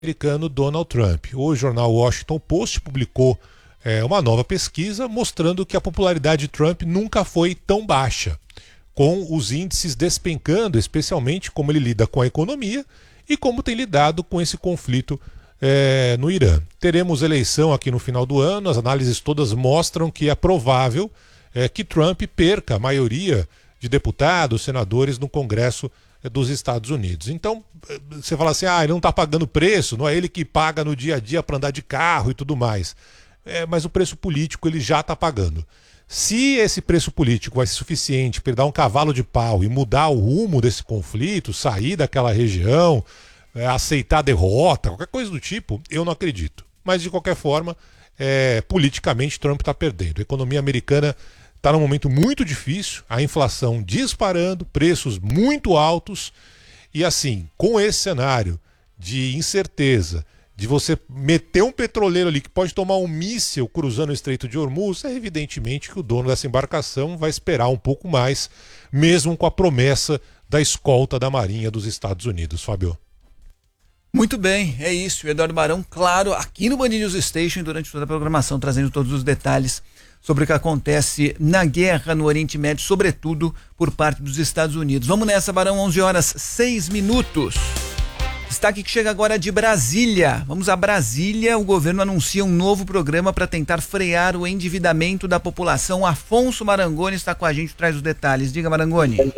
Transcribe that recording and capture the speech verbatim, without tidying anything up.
americano Donald Trump. O jornal Washington Post publicou é, uma nova pesquisa mostrando que a popularidade de Trump nunca foi tão baixa, com os índices despencando, especialmente como ele lida com a economia e como tem lidado com esse conflito é, no Irã. Teremos eleição aqui no final do ano, as análises todas mostram que é provável é, que Trump perca a maioria de deputados, senadores no Congresso dos Estados Unidos. Então, você fala assim, ah, ele não está pagando preço, não é ele que paga no dia a dia para andar de carro e tudo mais. É, mas o preço político ele já está pagando. Se esse preço político vai ser suficiente para ele dar um cavalo de pau e mudar o rumo desse conflito, sair daquela região, é, aceitar a derrota, qualquer coisa do tipo, eu não acredito. Mas, de qualquer forma, é, politicamente Trump está perdendo. A economia americana está num momento muito difícil, a inflação disparando, preços muito altos, e assim, com esse cenário de incerteza, de você meter um petroleiro ali que pode tomar um míssil cruzando o Estreito de Hormuz, é evidentemente que o dono dessa embarcação vai esperar um pouco mais, mesmo com a promessa da escolta da Marinha dos Estados Unidos. Fábio. Muito bem, é isso. Eduardo Barão, claro, aqui no Band News Station, durante toda a programação, trazendo todos os detalhes sobre o que acontece na guerra no Oriente Médio, sobretudo por parte dos Estados Unidos. Vamos nessa, Barão, onze horas, seis minutos. Destaque que chega agora de Brasília. Vamos a Brasília. O governo anuncia um novo programa para tentar frear o endividamento da população. Afonso Marangoni está com a gente, traz os detalhes. Diga, Marangoni.